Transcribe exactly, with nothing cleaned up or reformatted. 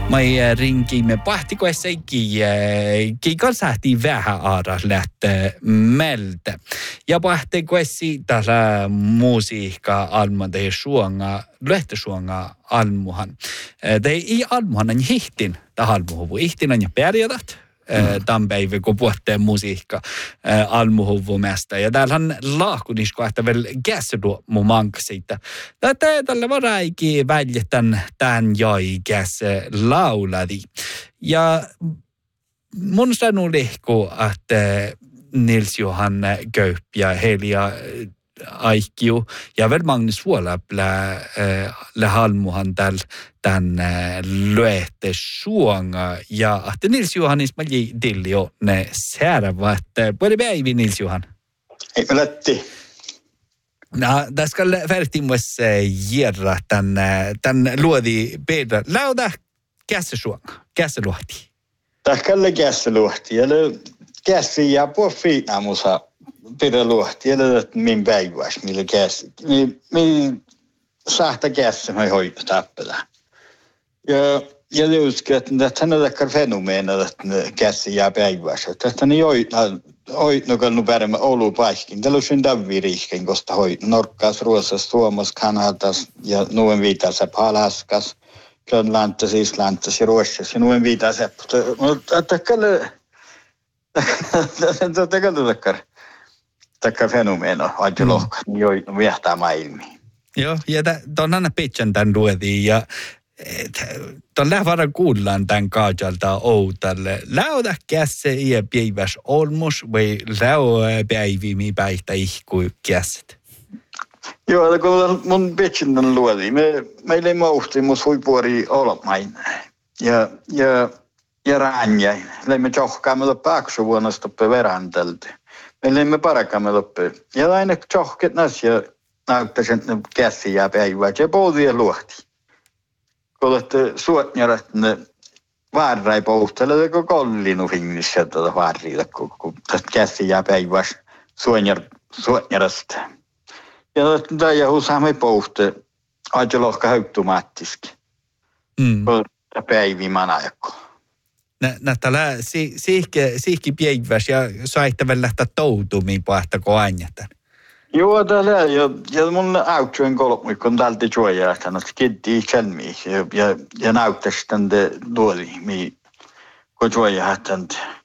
Mai ringimme pahtiko sekin, ki kalsahti vähän aaras lähtee meltä. Ja pahtiko si tässä musiikka alman tehi suonga, lähtee suonga almuhan. Tehi almuhan on hihtin tähän almuhuvu. Hihtin on jo pärjätät. Mm. Tämän päivän, kun puhuttiin musiikka äh, almuhuvumästä. Ja täällä on laahkunisko, että vielä käsiduo mun manksita. Tällä varaikin väljätän tämän joi käs lauladi. Ja mun sanu lehku, että Nils Johan Köyp ja Helia Aikkiu ja väl Magnus Vuolab lä, lä halmuhan täl tämän löehte suonga ja että Nils Johanis mä dilli on ne särvä, että puoli päivi Nils Johan. Ei mä lätti. No, tässä kan färti myös järra tän, tän luodi pedra. Lauda kässä suonga, kässä luohti. Tähkälle kässä luohti, ja kässä jää po fiina musa. Pidä luohti, että min päiväis, millä käsi. Min sahta käsi, mä hoidu tappela. Ja, ja uskon, että hän on täkkar fenomeena, että käsi jää päiväis. Että hän ei hoidu, kun nu pärjää Oulu paikkin. Tällä on sen davviriisken, koska hoidu Norkkas, Ruotsas, Suomas, Kanadas ja nuen viitas Alaskas, Grönlantas, Islantas ja Ruotsas ja nuen viitas. Mutta täkkälle, täkkälle täkkar. Takka fenomeno, aika lohka, niin viehtää maailmiin. Joo, ja tuon aina pitchen tämän ruotiin, ja tuon lähdevara kuullaan tämän kaajalta outalle. Läudä kässe ja päiväs olmus, vai läu päivimi päihtä ihkui käset? Joo, kun mun pitchen tämän luotiin, me, meillä ei mauhti mus huipuori olemain. Ja, ja, ja ranja, leimme tjohkaamme loppaaksu vuonna stoppe verantelti. Meillä emme parakamme loppui. Ja aina tjohket näs ja näyttäisi, että käsi jää päivää. Ja poutia luohti. Kun olette suotnjarat ne varrai pouhtele, kun kollinu finnissä tätä varriita, kun tästä käsi jää päivää suotnjarasta. Ja tämä jahuu saamme pouhte aika lohka hauttumaattiski. Mm. Kun päivimän ajakko. Nä tällä siihki päiväs ja saitte vielä lähteä toutumiin pahtako aina. Joo, täällä ja, ja mun autsujen kolmui, kun täältä juojaa, että kiitti selmiin ja, ja, ja näyttäisi tänne luoli, kun juojaa, että